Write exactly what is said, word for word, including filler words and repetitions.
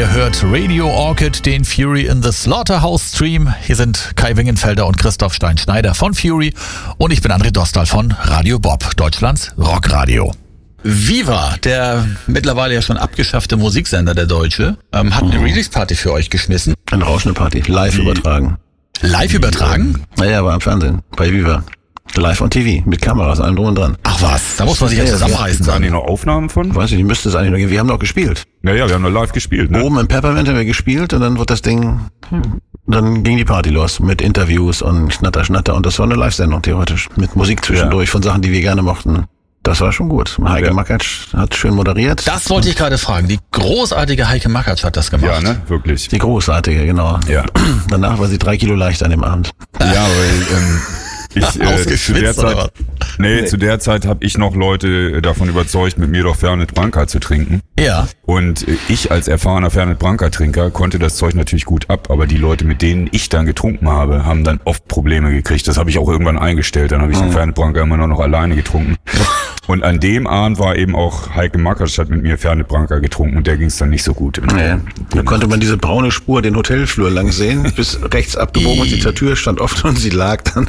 Ihr hört Radio Orchid, den Fury in the Slaughterhouse Stream. Hier sind Kai Wingenfelder und Christoph Stein-Schneider von Fury und ich bin André Dostal von Radio Bob, Deutschlands Rockradio. Viva, der mittlerweile ja schon abgeschaffte Musiksender, der Deutsche, ähm, hat eine Mhm. Release-Party für euch geschmissen. Eine rauschende Party, live übertragen. Live übertragen? Naja, aber am Fernsehen, bei Viva. Live on T V, mit Kameras, allem drum und dran. Ach was, da muss man sich ja Ja, zusammenreißen. Ist da eigentlich Dann. noch Aufnahmen von? Weiß ich, die müsste es eigentlich noch geben. Wir haben noch gespielt. Naja, wir haben noch live gespielt, ne? Oben im Peppermint haben wir gespielt und dann wird das Ding, dann ging die Party los mit Interviews und Schnatter, Schnatter und das war eine Live-Sendung theoretisch. Mit Musik zwischendurch von Sachen, die wir gerne mochten. Das war schon gut. Heike Ja. Makatsch hat schön moderiert. Das wollte ich gerade fragen. Die großartige Heike Makatsch hat das gemacht. Ja, ne? Wirklich. Die großartige, genau. Ja. Danach war sie drei Kilo leichter an dem Abend. Ja, aber ähm, ich, äh, zu der Ausgeschwitzt oder Zeit, nee, zu der Zeit habe ich noch Leute davon überzeugt, mit mir doch Fernet Branca zu trinken. Ja. Und äh, ich als erfahrener Fernet Branca Trinker konnte das Zeug natürlich gut ab, aber die Leute, mit denen ich dann getrunken habe, haben dann oft Probleme gekriegt. Das habe ich auch irgendwann eingestellt. Dann habe ich den Fernet Branca immer nur noch alleine getrunken. Und an dem Abend war eben auch Heike Makatsch hat mit mir Fernet Branca getrunken und der ging es dann nicht so gut. Nee. Da konnte man diese braune Spur den Hotelflur lang sehen, bis rechts abgebogen und die Tür stand offen und sie lag dann